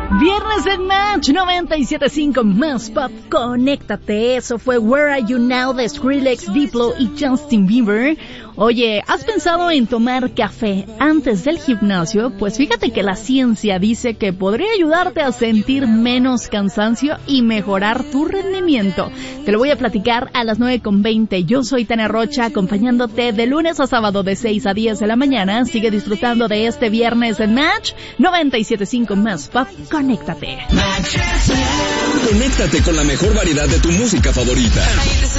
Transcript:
Viernes en Match 97.5 más pop, conéctate. Eso fue Where Are You Now de Skrillex, Diplo y Justin Bieber. Oye, ¿has pensado en tomar café antes del gimnasio? Pues fíjate que la ciencia dice que podría ayudarte a sentir menos cansancio y mejorar tu rendimiento. Te lo voy a platicar a las 9:20. Yo soy Tania Rocha, acompañándote de lunes a sábado de 6 a 10 de la mañana. Sigue disfrutando de este viernes en Match 97.5 más pop, conéctate. Conéctate con la mejor variedad de tu música favorita.